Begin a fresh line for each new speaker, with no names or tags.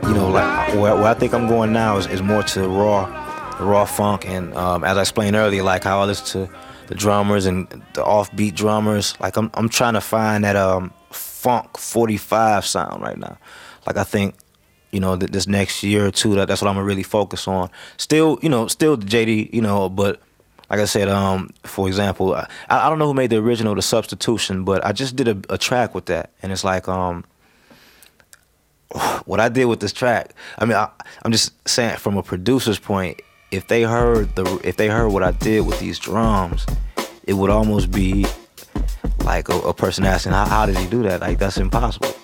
like where I think I'm going now is more to raw funk, and as I explained earlier, like how I listen to the drummers and the offbeat drummers. Like I'm trying to find that funk 45 sound right now. Like I think this next year or two that's what I'm gonna really focus on. Still the JD, but like I said, for example, I don't know who made the original, The Substitution, but I just did a track with that, and it's like what I did with this track. I mean, I'm just saying from a producer's point, if they heard what I did with these drums, it would almost be like a person asking, how did he do that? Like, that's impossible.